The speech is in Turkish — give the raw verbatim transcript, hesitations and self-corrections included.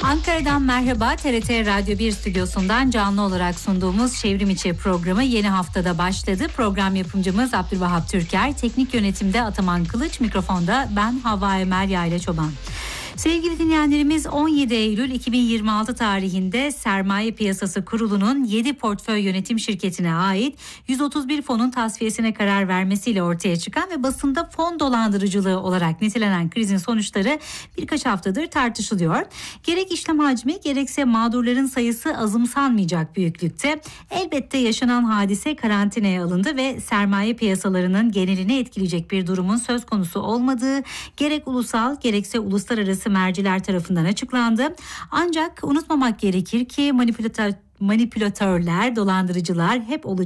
Ankara'dan merhaba. T R T Radyo bir stüdyosundan canlı olarak sunduğumuz Çevrim İçi programı yeni haftada başladı. Program yapımcımız Abdülvahap Türker, teknik yönetimde Ataman Kılıç, mikrofonda ben Havva Emel Yayla Çoban. Sevgili dinleyenlerimiz, on yedi Eylül iki bin yirmi altı tarihinde Sermaye Piyasası Kurulu'nun yedi portföy yönetim şirketine ait yüz otuz bir fonun tasfiyesine karar vermesiyle ortaya çıkan ve basında fon dolandırıcılığı olarak nitelenen krizin sonuçları birkaç haftadır tartışılıyor. Gerek işlem hacmi gerekse mağdurların sayısı azımsanmayacak büyüklükte. Elbette yaşanan hadise karantinaya alındı ve sermaye piyasalarının genelini etkileyecek bir durumun söz konusu olmadığı gerek ulusal gerekse uluslararası merciler tarafından açıklandı. Ancak unutmamak gerekir ki manipülatör, manipülatörler, dolandırıcılar hep olacak.